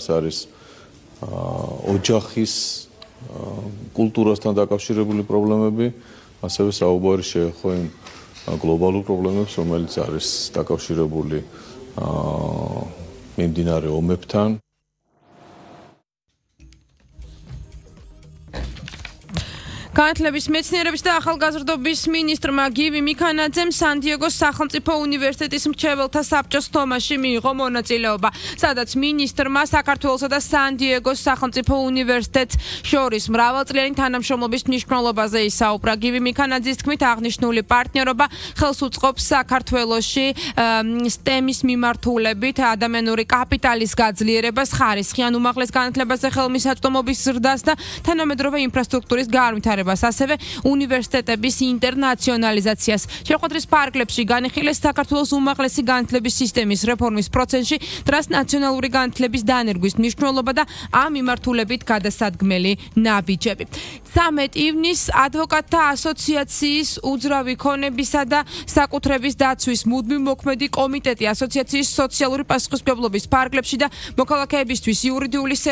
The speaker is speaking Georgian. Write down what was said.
არის ოჯახის კულტურასთან დაკავშირებული პრობლემები, ასევე საუბარი შეეხო იმ გლობალურ პრობლემებს, რომელიც არის დაკავშირებული მიმდინარე ომებთან. განათლების მეცნიერების და ახალგაზრდობის მინისტრმა გივი მიქანაძემ სან-დიეგოს სახელმწიფო უნივერსიტეტის მრჩეველთა საბჭოს თომაში მიიღო მონაწილეობა, სადაც მინისტრმა საქართველოსა და სან-დიეგოს სახელმწიფო უნივერსიტეტს შორის მრავალწლიანი თანამშრომლობის მნიშვნელობაზე ისაუბრა. გივი მიქანაძის თქმით, აღნიშნული პარტნიორობა ხელს უწყობს საქართველოში STEM-ის მიმართულებით ადამიანური კაპიტალის გაძლიერებას, ხარისხიან უმაღლეს განათლებაზე ხელმისაწვდომობის ზრდას და თანამედროვე ინფრასტრუქტურის განვითარებას. ასევე უნივერსიტეტების ინტერნაციონალიზაციას. შეხვედრის ფარგლებში განიხილეს საქართველოს უმაღლესი განათლების სისტემის რეფორმის პროცესში ტრანსნაციონალური განათლების დანერგვის მნიშვნელობა და ამ მიმართულებით გადასადგმელი ნაბიჯები. 13 ივნისს ადვოკატთა ასოციაციის უძრავი ქონებისა და საკუთრების დაცვის მუდმივ მოქმედი კომიტეტი ასოციაციის სოციალური პასუხისმგებლობის ფარგლებში და მოქალაქეებისთვის იურიდიული